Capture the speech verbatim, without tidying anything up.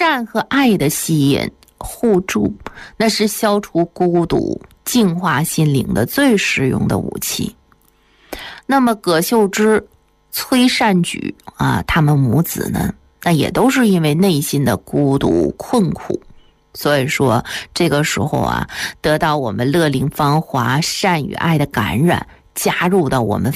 善和爱的吸引互助，那是消除孤独、净化心灵的最实用的武器。那么葛秀芝、崔善举啊，他们母子呢，那也都是因为内心的孤独困苦，所以说这个时候啊，得到我们乐龄芳华善与爱的感染，加入到我们